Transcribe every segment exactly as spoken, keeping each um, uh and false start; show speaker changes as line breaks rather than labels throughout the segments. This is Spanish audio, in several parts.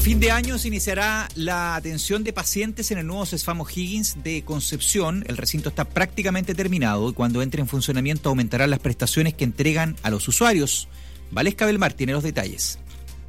fin de año se iniciará la atención de pacientes en el nuevo Cesfam O'Higgins de Concepción. El recinto está prácticamente terminado y cuando entre en funcionamiento aumentarán las prestaciones que entregan a los usuarios. Valesca Belmar tiene los detalles.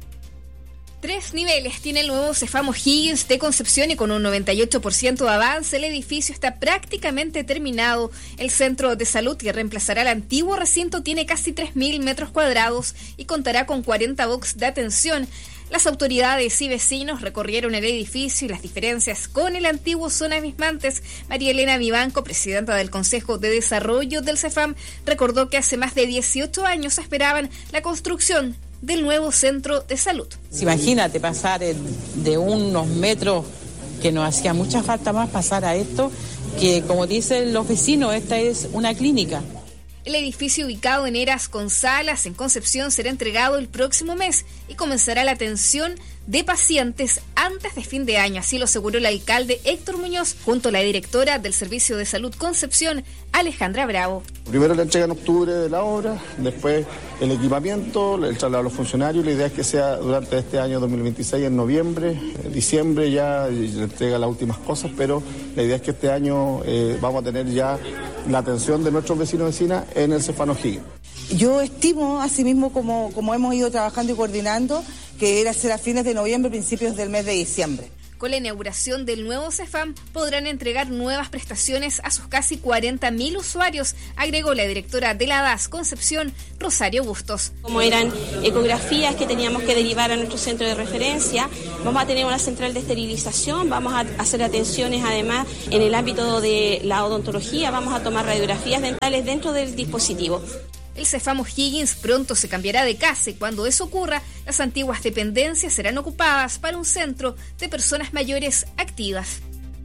Tres niveles tiene el nuevo Cesfam O'Higgins de Concepción y con un noventa y ocho por ciento de avance el edificio está prácticamente terminado. El centro de salud que reemplazará el antiguo recinto tiene casi tres mil metros cuadrados y contará con cuarenta box de atención. Las autoridades y vecinos recorrieron el edificio y las diferencias con el antiguo son abismantes. María Elena Vivanco, presidenta del Consejo de Desarrollo del Cesfam, recordó que hace más de dieciocho años esperaban la construcción del nuevo centro de salud.
Imagínate pasar de unos metros que nos hacía mucha falta más pasar a esto, que como dicen los vecinos, esta es una clínica.
El edificio ubicado en Eras con Salas, en Concepción, será entregado el próximo mes y comenzará la atención de pacientes antes de fin de año. Así lo aseguró el alcalde Héctor Muñoz, junto a la directora del Servicio de Salud Concepción, Alejandra Bravo.
Primero la entrega en octubre de la obra, después el equipamiento, el traslado a los funcionarios. La idea es que sea durante este año dos mil veintiséis, en noviembre, en diciembre ya le entrega las últimas cosas, pero la idea es que este año eh, vamos a tener ya la atención de nuestros vecinos y vecinas en el Cesfam O'Higgins.
Yo estimo, asimismo, como, como hemos ido trabajando y coordinando, que era ser a fines de noviembre, principios del mes de diciembre.
Con la inauguración del nuevo Cesfam podrán entregar nuevas prestaciones a sus casi cuarenta mil usuarios, agregó la directora de la D A S Concepción, Rosario Bustos.
Como eran ecografías que teníamos que derivar a nuestro centro de referencia, vamos a tener una central de esterilización, vamos a hacer atenciones además en el ámbito de la odontología, vamos a tomar radiografías dentales dentro del dispositivo.
El Cesfam O'Higgins pronto se cambiará de casa y cuando eso ocurra, las antiguas dependencias serán ocupadas para un centro de personas mayores activas.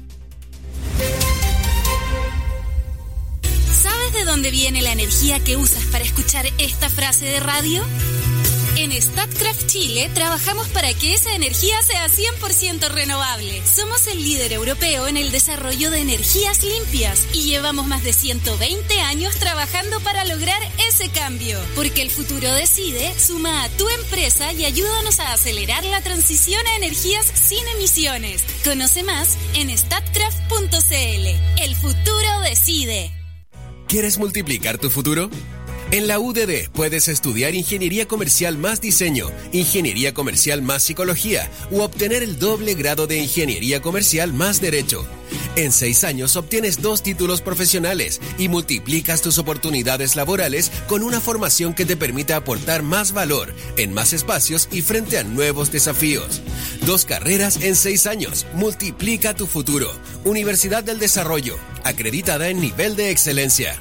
¿Sabes de dónde viene la energía que usas para escuchar esta frase de radio? En Statkraft Chile trabajamos para que esa energía sea cien por ciento renovable. Somos el líder europeo en el desarrollo de energías limpias y llevamos más de ciento veinte años trabajando para lograr ese cambio. Porque el futuro decide, suma a tu empresa y ayúdanos a acelerar la transición a energías sin emisiones. Conoce más en statkraft punto c l. El futuro decide.
¿Quieres multiplicar tu futuro? En la U D D puedes estudiar Ingeniería Comercial más Diseño, Ingeniería Comercial más Psicología u obtener el doble grado de Ingeniería Comercial más Derecho. En seis años obtienes dos títulos profesionales y multiplicas tus oportunidades laborales con una formación que te permita aportar más valor en más espacios y frente a nuevos desafíos. Dos carreras en seis años. Multiplica tu futuro. Universidad del Desarrollo, acreditada en nivel de excelencia.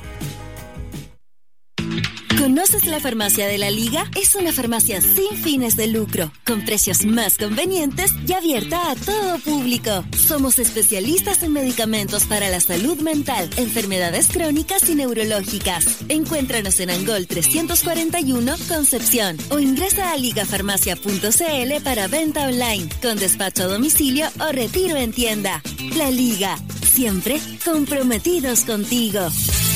¿Conoces la Farmacia de la Liga? Es una farmacia sin fines de lucro, con precios más convenientes y abierta a todo público. Somos especialistas en medicamentos para la salud mental, enfermedades crónicas y neurológicas. Encuéntranos en Angol trescientos cuarenta y uno, Concepción, o ingresa a ligafarmacia punto c l para venta online, con despacho a domicilio o retiro en tienda. La Liga, siempre comprometidos contigo.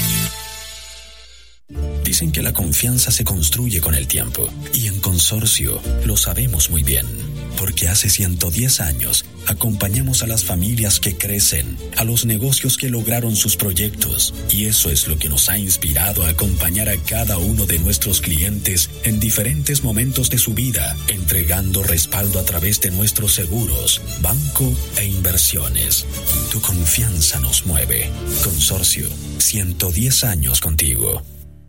Dicen que la confianza se construye con el tiempo, y en Consorcio lo sabemos muy bien, porque hace ciento diez años acompañamos a las familias que crecen, a los negocios que lograron sus proyectos, y eso es lo que nos ha inspirado a acompañar a cada uno de nuestros clientes en diferentes momentos de su vida, entregando respaldo a través de nuestros seguros, banco e inversiones. Tu confianza nos mueve. Consorcio, ciento diez años contigo.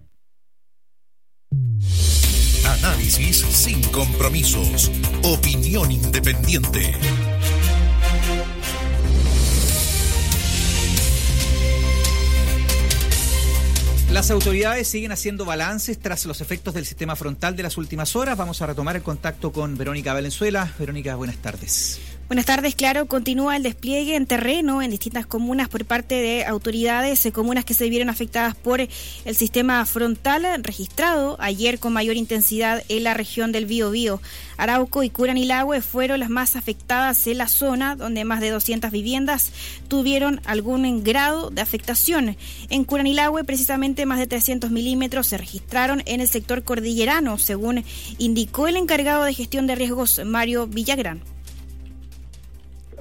Análisis sin compromisos. Opinión independiente.
Las autoridades siguen haciendo balances tras los efectos del sistema frontal de las últimas horas. Vamos a retomar el contacto con Verónica Valenzuela. Verónica, buenas tardes.
Buenas tardes, claro, continúa el despliegue en terreno en distintas comunas por parte de autoridades, eh, comunas que se vieron afectadas por el sistema frontal registrado ayer con mayor intensidad en la región del Biobío. Arauco y Curanilahue fueron las más afectadas en la zona, donde más de doscientas viviendas tuvieron algún grado de afectación. En Curanilahue, precisamente, más de trescientos milímetros se registraron en el sector cordillerano, según indicó el encargado de gestión de riesgos, Mario Villagrán.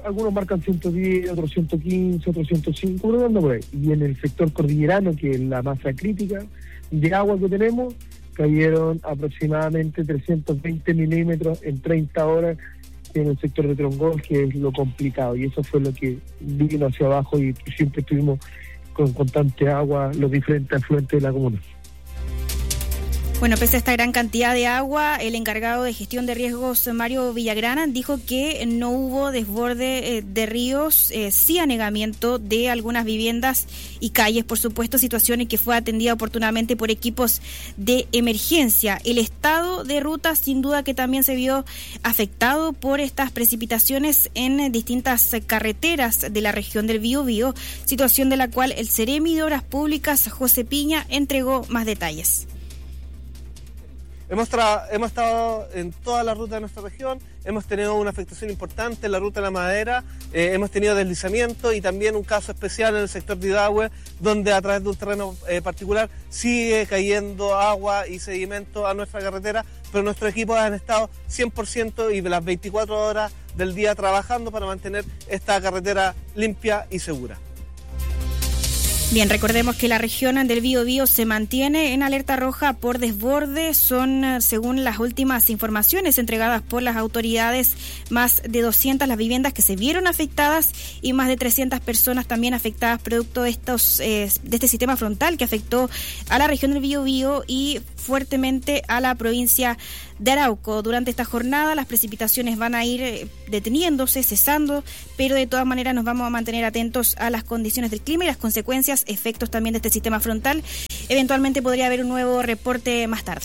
algunos marcan ciento diez, otros ciento quince, otros ciento cinco, pero anda por ahí. Y en el sector cordillerano, que es la masa crítica de agua que tenemos, cayeron aproximadamente trescientos veinte milímetros en treinta horas en el sector de Trongol, que es lo complicado, y eso fue lo que vino hacia abajo, y siempre estuvimos con constante agua los diferentes afluentes de la comuna.
Bueno, pese a esta gran cantidad de agua, el encargado de gestión de riesgos, Mario Villagrana, dijo que no hubo desborde de ríos, eh, sí anegamiento de algunas viviendas y calles, por supuesto, situaciones que fue atendida oportunamente por equipos de emergencia. El estado de ruta, sin duda, que también se vio afectado por estas precipitaciones en distintas carreteras de la región del Biobío, situación de la cual el Ceremi de Obras Públicas, José Piña, entregó más detalles.
Hemos, tra- hemos estado en toda la ruta de nuestra región, hemos tenido una afectación importante en la ruta de la madera, eh, hemos tenido deslizamiento y también un caso especial en el sector de Idahue, donde a través de un terreno eh, particular sigue cayendo agua y sedimento a nuestra carretera, pero nuestros equipos han estado cien por ciento y las veinticuatro horas del día trabajando para mantener esta carretera limpia y segura.
Bien, recordemos que la región del Biobío se mantiene en alerta roja por desborde. Son, según las últimas informaciones entregadas por las autoridades, más de doscientas las viviendas que se vieron afectadas y más de trescientas personas también afectadas producto de estos eh, de este sistema frontal que afectó a la región del Biobío y fuertemente a la provincia de Arauco. Durante esta jornada las precipitaciones van a ir deteniéndose, cesando, pero de todas maneras nos vamos a mantener atentos a las condiciones del clima y las consecuencias, efectos también de este sistema frontal. Eventualmente podría haber un nuevo reporte más tarde.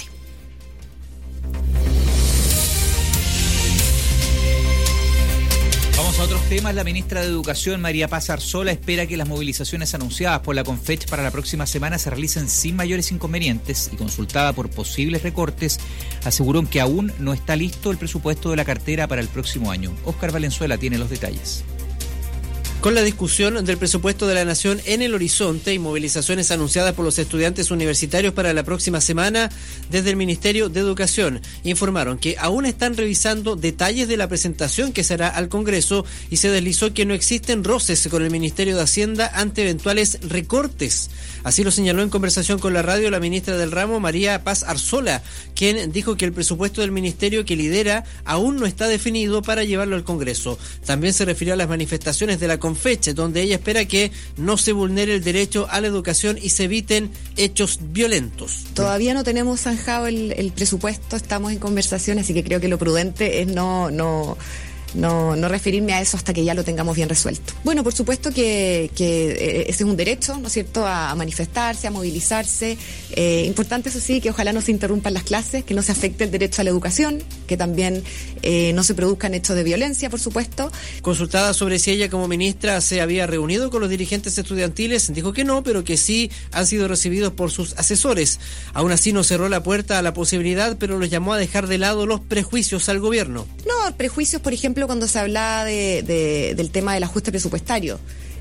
Vamos a otros temas. La ministra de Educación, María Paz Arzola, espera que las movilizaciones anunciadas por la CONFECH para la próxima semana se realicen sin mayores inconvenientes, y consultada por posibles recortes, aseguró que aún no está listo el presupuesto de la cartera para el próximo año. Óscar Valenzuela tiene los detalles.
Con la discusión del presupuesto de la Nación en el horizonte y movilizaciones anunciadas por los estudiantes universitarios para la próxima semana, desde el Ministerio de Educación informaron que aún están revisando detalles de la presentación que se hará al Congreso, y se deslizó que no existen roces con el Ministerio de Hacienda ante eventuales recortes. Así lo señaló en conversación con la radio la ministra del ramo, María Paz Arzola, quien dijo que el presupuesto del ministerio que lidera aún no está definido para llevarlo al Congreso. También se refirió a las manifestaciones de la CONFECH, donde ella espera que no se vulnere el derecho a la educación y se eviten hechos violentos.
Todavía no tenemos zanjado el, el presupuesto, estamos en conversación, así que creo que lo prudente es no... no No, no referirme a eso hasta que ya lo tengamos bien resuelto. Bueno, por supuesto que, que ese es un derecho, ¿no es cierto?, a, a manifestarse, a movilizarse. Eh, importante, eso sí, que ojalá no se interrumpan las clases, que no se afecte el derecho a la educación, que también eh, no se produzcan hechos de violencia, por supuesto.
Consultada sobre si ella como ministra se había reunido con los dirigentes estudiantiles, dijo que no, pero que sí han sido recibidos por sus asesores. Aún así no cerró la puerta a la posibilidad, pero los llamó a dejar de lado los prejuicios al gobierno.
No, prejuicios, por ejemplo, cuando se hablaba de, de, del tema del ajuste presupuestario.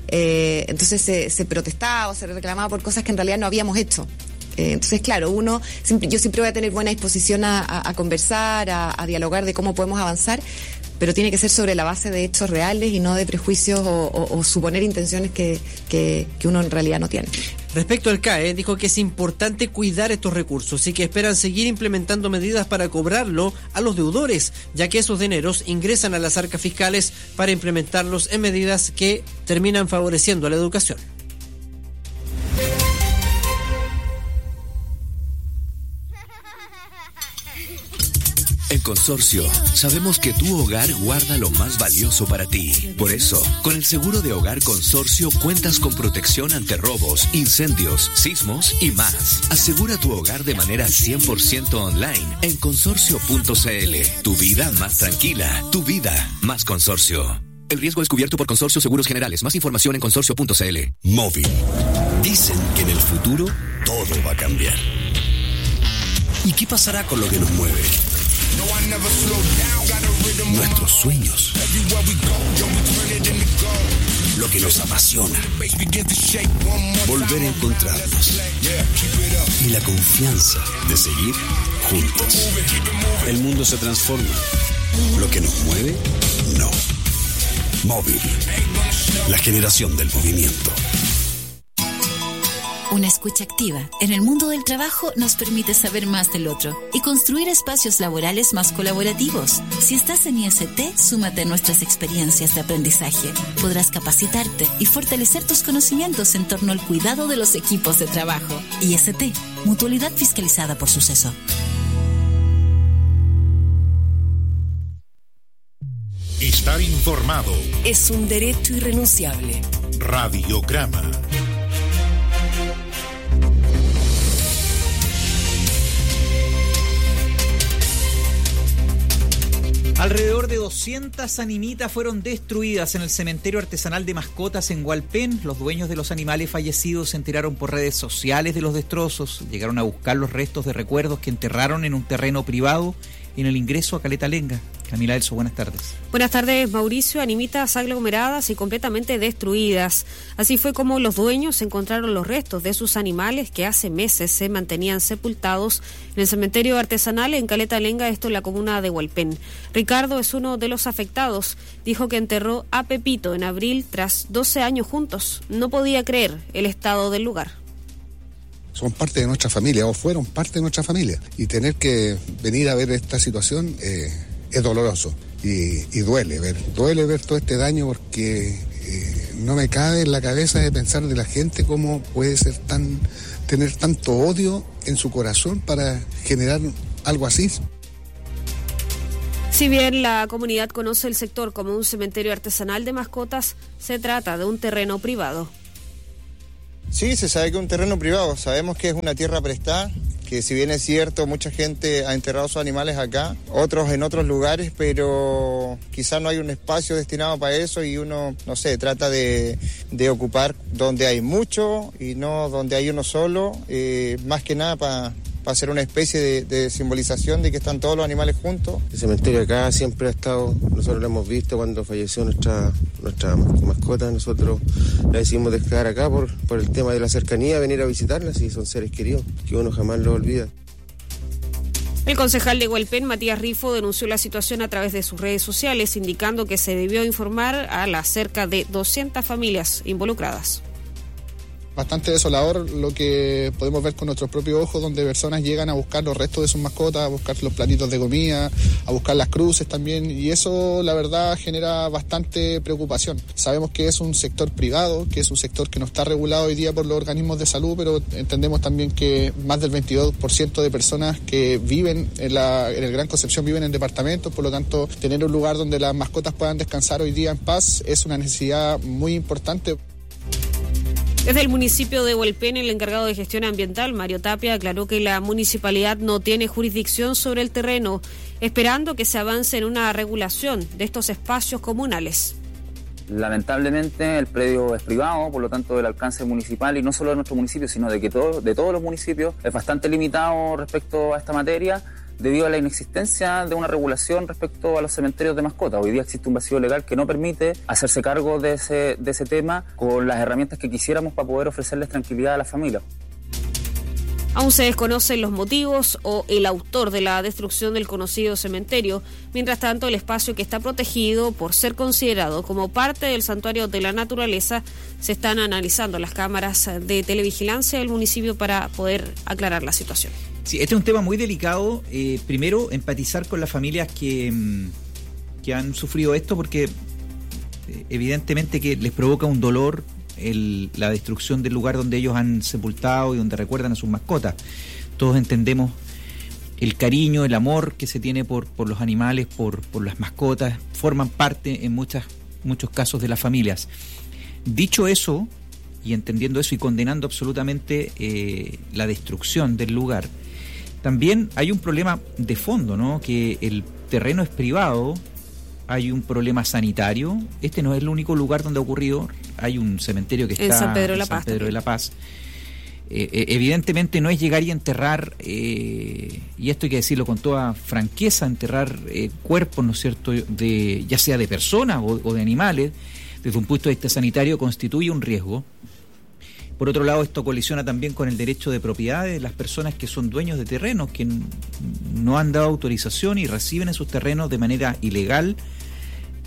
Eh, entonces se, se protestaba o se reclamaba por cosas que en realidad no habíamos hecho. Eh, entonces, claro, uno siempre, yo siempre voy a tener buena disposición a, a, a conversar, a, a dialogar de cómo podemos avanzar, pero tiene que ser sobre la base de hechos reales y no de prejuicios o, o, o suponer intenciones que, que, que uno en realidad no tiene.
Respecto al C A E, dijo que es importante cuidar estos recursos y que esperan seguir implementando medidas para cobrarlo a los deudores, ya que esos dineros ingresan a las arcas fiscales para implementarlos en medidas que terminan favoreciendo a la educación.
En Consorcio, sabemos que tu hogar guarda lo más valioso para ti. Por eso, con el seguro de hogar Consorcio cuentas con protección ante robos, incendios, sismos y más. Asegura tu hogar de manera cien por ciento online en consorcio punto c l. Tu vida más tranquila, tu vida más Consorcio. El riesgo es cubierto por Consorcio Seguros Generales. Más información en consorcio punto c l.
Móvil. Dicen que en el futuro todo va a cambiar. ¿Y qué pasará con lo que nos mueve? Nuestros sueños, lo que nos apasiona, volver a encontrarnos y la confianza de seguir juntos. El mundo se transforma, lo que nos mueve, no. Móvil, la generación del movimiento.
Una escucha activa en el mundo del trabajo nos permite saber más del otro y construir espacios laborales más colaborativos. Si estás en I S T, súmate a nuestras experiencias de aprendizaje. Podrás capacitarte y fortalecer tus conocimientos en torno al cuidado de los equipos de trabajo. I S T, mutualidad fiscalizada por Suceso.
Estar informado
es un derecho irrenunciable.
Radiograma.
Alrededor de doscientas animitas fueron destruidas en el cementerio artesanal de mascotas en Hualpén. Los dueños de los animales fallecidos se enteraron por redes sociales de los destrozos. Llegaron a buscar los restos de recuerdos que enterraron en un terreno privado en el ingreso a Caleta Lenga. Camila Elso, buenas tardes.
Buenas tardes, Mauricio. Animitas aglomeradas y completamente destruidas. Así fue como los dueños encontraron los restos de sus animales que hace meses se mantenían sepultados en el cementerio artesanal en Caleta Lenga, esto en la comuna de Hualpén. Ricardo es uno de los afectados. Dijo que enterró a Pepito en abril tras doce años juntos. No podía creer el estado del lugar.
Son parte de nuestra familia o fueron parte de nuestra familia y tener que venir a ver esta situación eh, es doloroso y, y duele ver, duele ver todo este daño porque eh, no me cabe en la cabeza de pensar de la gente cómo puede ser tan, tener tanto odio en su corazón para generar algo así.
Si bien la comunidad conoce el sector como un cementerio artesanal de mascotas, se trata de un terreno privado.
Sí, se sabe que es un terreno privado, sabemos que es una tierra prestada, que si bien es cierto, mucha gente ha enterrado sus animales acá, otros en otros lugares, pero quizás no hay un espacio destinado para eso y uno, no sé, trata de, de ocupar donde hay mucho y no donde hay uno solo, eh, más que nada para... para hacer una especie de, de simbolización de que están todos los animales juntos.
El cementerio acá siempre ha estado, nosotros lo hemos visto cuando falleció nuestra, nuestra mascota, nosotros la decidimos dejar acá por, por el tema de la cercanía, venir a visitarlas y son seres queridos, que uno jamás lo olvida.
El concejal de Hualpén, Matías Rifo, denunció la situación a través de sus redes sociales, indicando que se debió informar a las cerca de doscientas familias involucradas.
Bastante desolador lo que podemos ver con nuestros propios ojos, donde personas llegan a buscar los restos de sus mascotas, a buscar los platitos de comida, a buscar las cruces también, y eso la verdad genera bastante preocupación. Sabemos que es un sector privado, que es un sector que no está regulado hoy día por los organismos de salud, pero entendemos también que más del veintidós por ciento de personas que viven en, la, en el Gran Concepción viven en departamentos, por lo tanto tener un lugar donde las mascotas puedan descansar hoy día en paz es una necesidad muy importante.
Desde el municipio de Hualpén, el encargado de gestión ambiental, Mario Tapia, aclaró que la municipalidad no tiene jurisdicción sobre el terreno, esperando que se avance en una regulación de estos espacios comunales.
Lamentablemente el predio es privado, por lo tanto el alcance municipal, y no solo de nuestro municipio, sino de que todo, de todos los municipios, es bastante limitado respecto a esta materia, debido a la inexistencia de una regulación respecto a los cementerios de mascotas. Hoy día existe un vacío legal que no permite hacerse cargo de ese, de ese tema con las herramientas que quisiéramos para poder ofrecerles tranquilidad a la familia.
Aún se desconocen los motivos o el autor de la destrucción del conocido cementerio. Mientras tanto, el espacio que está protegido por ser considerado como parte del santuario de la naturaleza, se están analizando las cámaras de televigilancia del municipio para poder aclarar la situación.
Sí, este es un tema muy delicado. Eh, primero, empatizar con las familias que, que han sufrido esto, porque eh, evidentemente que les provoca un dolor el, la destrucción del lugar donde ellos han sepultado y donde recuerdan a sus mascotas. Todos entendemos el cariño, el amor que se tiene por, por los animales, por, por las mascotas, forman parte en muchas, muchos casos de las familias. Dicho eso, y entendiendo eso y condenando absolutamente eh, la destrucción del lugar, también hay un problema de fondo, ¿no? Que el terreno es privado, hay un problema sanitario. Este no es el único lugar donde ha ocurrido. Hay un cementerio que está
en San Pedro de la
San
Paz.
Pedro de la Paz. Eh, eh, evidentemente no es llegar y enterrar, eh, y esto hay que decirlo con toda franqueza, enterrar eh, cuerpos, ¿no es cierto?, de, ya sea de personas o, o de animales, desde un punto de vista sanitario constituye un riesgo. Por otro lado, esto colisiona también con el derecho de propiedad de las personas que son dueños de terrenos, que no han dado autorización y reciben esos terrenos de manera ilegal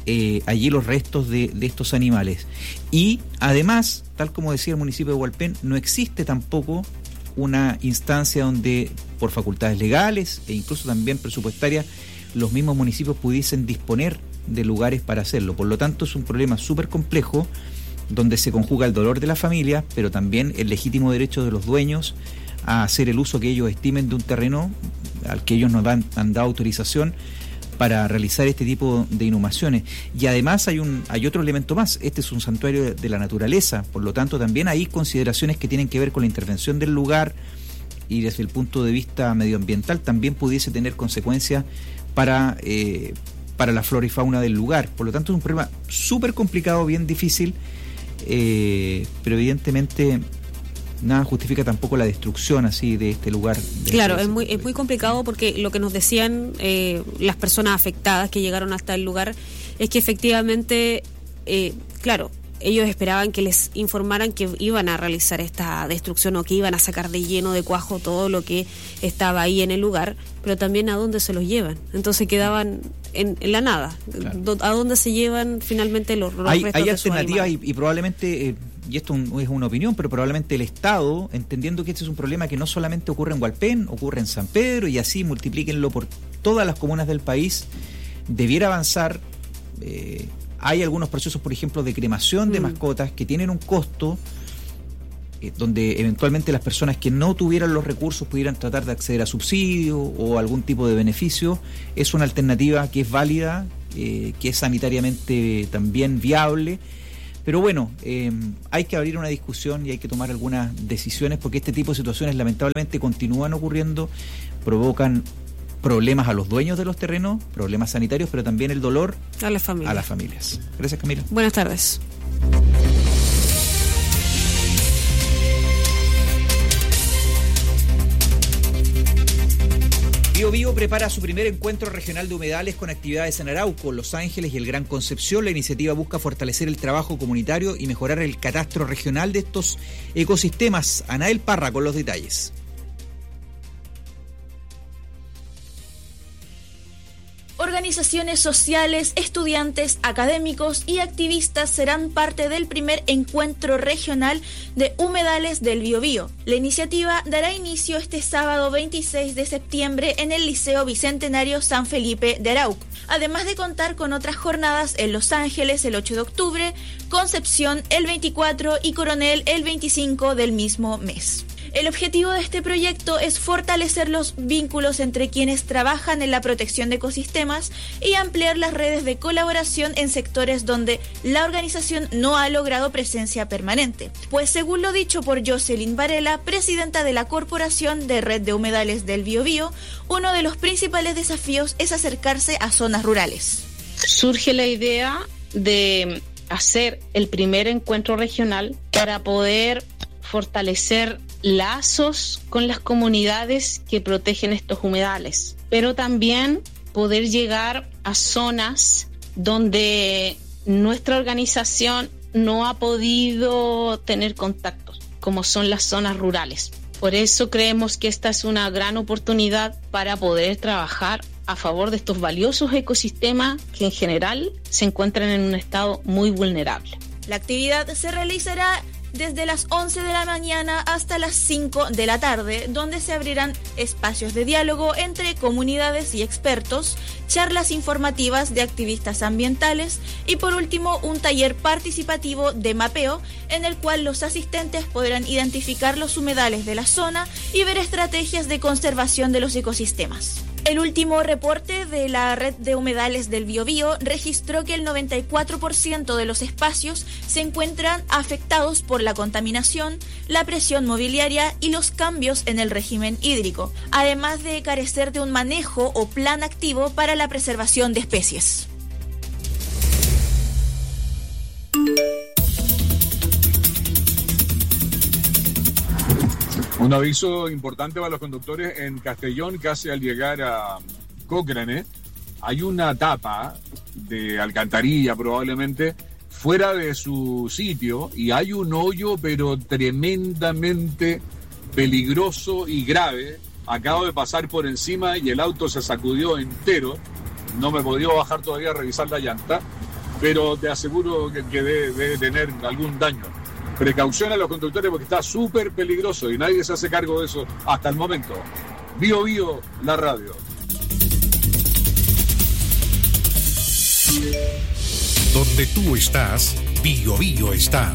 eh, allí los restos de, de estos animales. Y además, tal como decía el municipio de Hualpén, no existe tampoco una instancia donde por facultades legales e incluso también presupuestarias los mismos municipios pudiesen disponer de lugares para hacerlo. Por lo tanto, es un problema súper complejo donde se conjuga el dolor de la familia, pero también el legítimo derecho de los dueños a hacer el uso que ellos estimen de un terreno al que ellos nos dan, han dado autorización para realizar este tipo de inhumaciones. Y además hay un hay otro elemento más. Este es un santuario de, de la naturaleza, por lo tanto también hay consideraciones que tienen que ver con la intervención del lugar, y desde el punto de vista medioambiental también pudiese tener consecuencias para, eh, para la flora y fauna del lugar. Por lo tanto es un problema súper complicado, bien difícil, eh, pero evidentemente nada justifica tampoco la destrucción así de este lugar. De
claro,
este
es muy es muy complicado porque lo que nos decían eh, las personas afectadas que llegaron hasta el lugar es que efectivamente, eh, claro, ellos esperaban que les informaran que iban a realizar esta destrucción o que iban a sacar de lleno de cuajo todo lo que estaba ahí en el lugar, pero también a dónde se los llevan. Entonces quedaban en, en la nada. Claro. ¿A dónde se llevan finalmente los, los
hay,
restos
hay
de sus
alternativas y,
animales?
y probablemente, eh, y esto un, es una opinión, pero probablemente el Estado, entendiendo que este es un problema que no solamente ocurre en Hualpén, ocurre en San Pedro y así multiplíquenlo por todas las comunas del país, debiera avanzar. eh, Hay algunos procesos, por ejemplo, de cremación de mm. mascotas que tienen un costo, eh, donde eventualmente las personas que no tuvieran los recursos pudieran tratar de acceder a subsidio o algún tipo de beneficio. Es una alternativa que es válida, eh, que es sanitariamente también viable. Pero bueno, eh, hay que abrir una discusión y hay que tomar algunas decisiones porque este tipo de situaciones lamentablemente continúan ocurriendo, provocan problemas a los dueños de los terrenos, problemas sanitarios, pero también el dolor
a las familias.
A las familias. Gracias, Camila.
Buenas tardes.
Bio Bio prepara su primer encuentro regional de humedales con actividades en Arauco, Los Ángeles y el Gran Concepción. La iniciativa busca fortalecer el trabajo comunitario y mejorar el catastro regional de estos ecosistemas. Anael Parra con los detalles.
Organizaciones sociales, estudiantes, académicos y activistas serán parte del primer encuentro regional de humedales del Biobío. La iniciativa dará inicio este sábado veintiséis de septiembre en el Liceo Bicentenario San Felipe de Arauco, además de contar con otras jornadas en Los Ángeles el ocho de octubre, Concepción el veinticuatro y Coronel el veinticinco del mismo mes. El objetivo de este proyecto es fortalecer los vínculos entre quienes trabajan en la protección de ecosistemas y ampliar las redes de colaboración en sectores donde la organización no ha logrado presencia permanente. Pues según lo dicho por Jocelyn Varela, presidenta de la Corporación de Red de Humedales del Biobío, uno de los principales desafíos es acercarse a zonas rurales.
Surge la idea de hacer el primer encuentro regional para poder fortalecer lazos con las comunidades que protegen estos humedales, pero también poder llegar a zonas donde nuestra organización no ha podido tener contactos, como son las zonas rurales. Por eso creemos que esta es una gran oportunidad para poder trabajar a favor de estos valiosos ecosistemas que en general se encuentran en un estado muy vulnerable.
La actividad se realizará desde las once de la mañana hasta las cinco de la tarde, donde se abrirán espacios de diálogo entre comunidades y expertos, charlas informativas de activistas ambientales y por último un taller participativo de mapeo en el cual los asistentes podrán identificar los humedales de la zona y ver estrategias de conservación de los ecosistemas. El último reporte de la Red de Humedales del Biobío registró que el noventa y cuatro por ciento de los espacios se encuentran afectados por la contaminación, la presión mobiliaria y los cambios en el régimen hídrico, además de carecer de un manejo o plan activo para la preservación de especies.
Un aviso importante para los conductores en Castellón, casi al llegar a Cochrane, hay una tapa de alcantarilla probablemente fuera de su sitio y hay un hoyo pero tremendamente peligroso y grave. Acabo de pasar por encima y el auto se sacudió entero, no me he podido bajar todavía a revisar la llanta. pero te aseguro que, que debe, debe tener algún daño. Precaución a los conductores porque está súper peligroso y nadie se hace cargo de eso hasta el momento. Bio Bio, la radio.
Donde tú estás, Bio Bio está.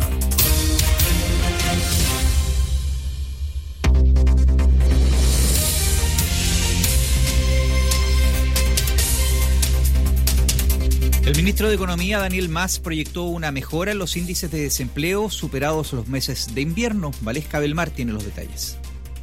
El ministro de Economía, Daniel Mas, proyectó una mejora en los índices de desempleo superados los meses de invierno. Valesca Belmar tiene los detalles.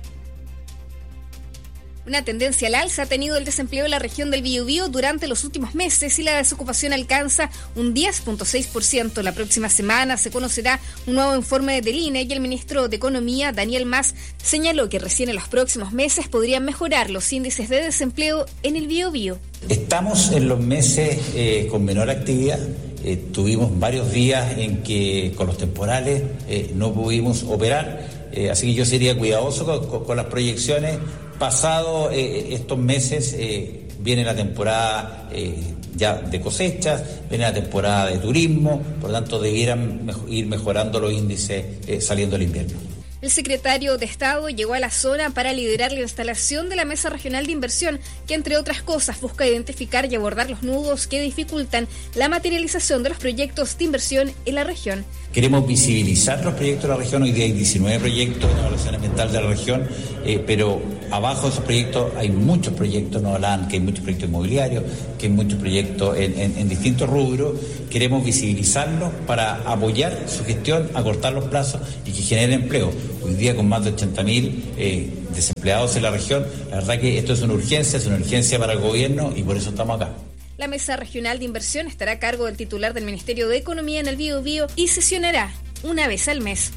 Una tendencia al alza ha tenido el desempleo en la región del Biobío durante los últimos meses y la desocupación alcanza un diez punto seis por ciento. La próxima semana se conocerá un nuevo informe del I N E y el ministro de Economía, Daniel Mas, señaló que recién en los próximos meses podrían mejorar los índices de desempleo en el Biobío.
Estamos en los meses eh, con menor actividad. Eh, tuvimos varios días en que con los temporales eh, no pudimos operar, eh, así que yo sería cuidadoso con, con las proyecciones. Pasado eh, estos meses eh, viene la temporada eh, ya de cosechas, viene la temporada de turismo, por lo tanto debieran mejor, ir mejorando los índices eh, saliendo del invierno.
El secretario de Estado llegó a la zona para liderar la instalación de la Mesa Regional de Inversión, que entre otras cosas busca identificar y abordar los nudos que dificultan la materialización de los proyectos de inversión en la región.
Queremos visibilizar los proyectos de la región. Hoy día hay diecinueve proyectos de evaluación ambiental de la región, eh, pero abajo de esos proyectos hay muchos proyectos, nos hablan que hay muchos proyectos inmobiliarios, que hay muchos proyectos en, en, en distintos rubros. Queremos visibilizarlos para apoyar su gestión, acortar los plazos y que genere empleo. Hoy día con más de ochenta mil eh, desempleados en la región, la verdad que esto es una urgencia, es una urgencia para el gobierno y por eso estamos acá.
La Mesa Regional de Inversión estará a cargo del titular del Ministerio de Economía en el Biobío y sesionará una vez al mes.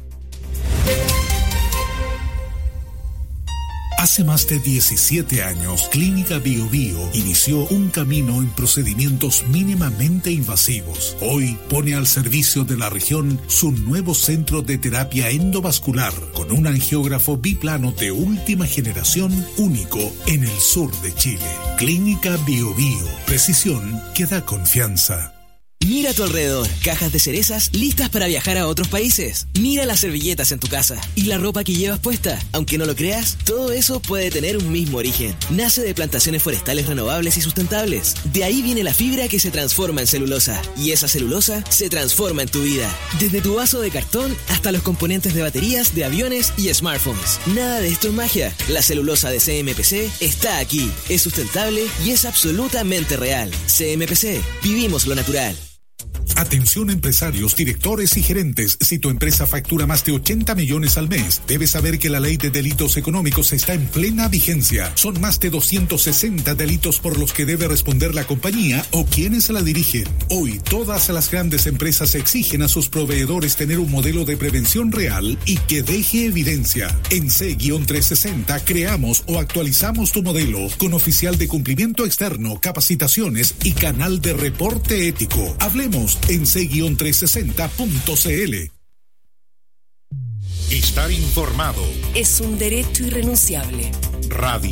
Hace más de diecisiete años, Clínica Bio Bio inició un camino en procedimientos mínimamente invasivos. Hoy pone al servicio de la región su nuevo centro de terapia endovascular con un angiógrafo biplano de última generación único en el sur de Chile. Clínica Bio Bio, precisión que da confianza.
Mira a tu alrededor, cajas de cerezas listas para viajar a otros países. Mira las servilletas en tu casa y la ropa que llevas puesta. Aunque no lo creas, todo eso puede tener un mismo origen. Nace de plantaciones forestales renovables y sustentables. De ahí viene la fibra que se transforma en celulosa. Y esa celulosa se transforma en tu vida. Desde tu vaso de cartón hasta los componentes de baterías de aviones y smartphones. Nada de esto es magia. La celulosa de C M P C está aquí. Es sustentable y es absolutamente real. C M P C. Vivimos lo natural.
Atención empresarios, directores y gerentes. Si tu empresa factura más de ochenta millones al mes, debes saber que la ley de delitos económicos está en plena vigencia. Son más de doscientos sesenta delitos por los que debe responder la compañía o quienes la dirigen. Hoy, todas las grandes empresas exigen a sus proveedores tener un modelo de prevención real y que deje evidencia. En C trescientos sesenta creamos o actualizamos tu modelo con oficial de cumplimiento externo, capacitaciones y canal de reporte ético. Hablemos en C trescientos sesenta punto c l. Estar informado
es un derecho irrenunciable.
Radio